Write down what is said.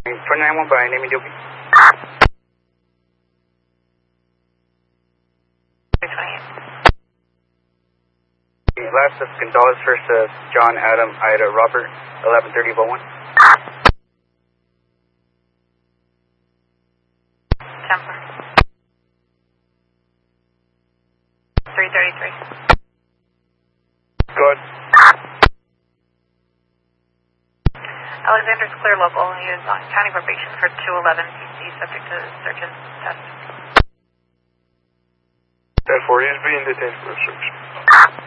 491 by name and duty. 328. Last of Gonzalez, first John, Adam, Ida, Robert, 1130 Bowen. 333. Good. Alexander's clear local. He is on county probation for 211 PC, subject to search and test. 10-4, he is being detained for a search.